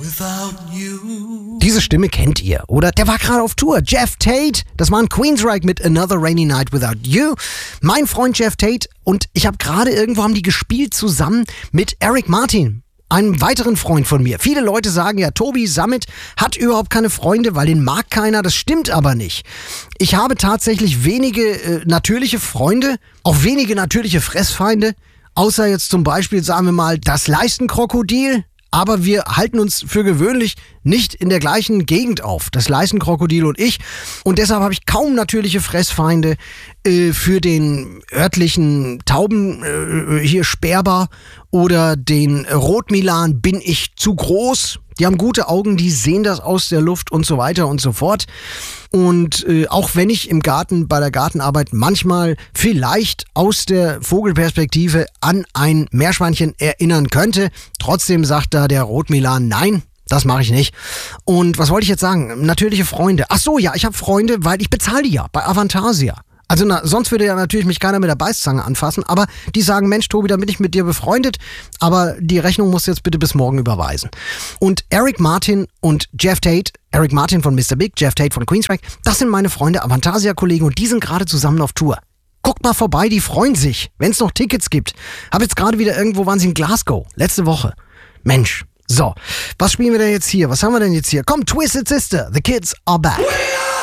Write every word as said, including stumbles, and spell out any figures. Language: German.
Diese Stimme kennt ihr, oder? Der war gerade auf Tour. Jeff Tate, das war ein Queensryche mit Another Rainy Night Without You. Mein Freund Jeff Tate und ich habe gerade irgendwo haben die gespielt zusammen mit Eric Martin, einem weiteren Freund von mir. Viele Leute sagen ja, Tobi Sammet hat überhaupt keine Freunde, weil den mag keiner. Das stimmt aber nicht. Ich habe tatsächlich wenige äh, natürliche Freunde, auch wenige natürliche Fressfeinde, außer jetzt zum Beispiel, sagen wir mal, das Leistenkrokodil. Aber wir halten uns für gewöhnlich nicht in der gleichen Gegend auf, das Leistenkrokodil und ich. Und deshalb habe ich kaum natürliche Fressfeinde. Äh, für den örtlichen Tauben äh, hier Sperber oder den Rotmilan bin ich zu groß. Die haben gute Augen, die sehen das aus der Luft und so weiter und so fort. Und äh, auch wenn ich im Garten bei der Gartenarbeit manchmal vielleicht aus der Vogelperspektive an ein Meerschweinchen erinnern könnte, trotzdem sagt da der Rotmilan nein. Das mache ich nicht. Und was wollte ich jetzt sagen? Natürliche Freunde. Ach so, ja, ich habe Freunde, weil ich bezahle die ja bei Avantasia. Also na, sonst würde ja natürlich mich keiner mit der Beißzange anfassen, aber die sagen, Mensch Tobi, dann bin ich mit dir befreundet, aber die Rechnung musst du jetzt bitte bis morgen überweisen. Und Eric Martin und Jeff Tate, Eric Martin von Mister Big, Jeff Tate von Queensryche, das sind meine Freunde, Avantasia-Kollegen und die sind gerade zusammen auf Tour. Guckt mal vorbei, die freuen sich, wenn es noch Tickets gibt. Hab jetzt gerade wieder irgendwo, waren sie in Glasgow, letzte Woche. Mensch, so, was spielen wir denn jetzt hier? Was haben wir denn jetzt hier? Komm, Twisted Sister, the kids are back.